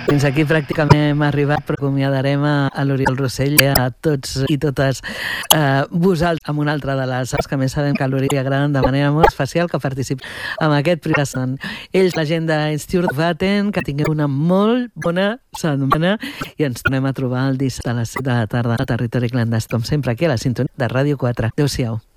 Fins aquí pràcticament hem arribat, però acomiadarem a l'Oriol Rossell i a tots i totes vosaltres amb una altra de les que més sabem que a l'Oriol li agraden de manera molt especial que participi en aquest programa. Ells, la gent d'Institut Vaten, que tingueu una molt bona setmana i ens tornem a trobar el dissabte a les 7 de la tarda a Territori Clandestí, com sempre aquí a la sintonia de Ràdio 4. Adéu-siau.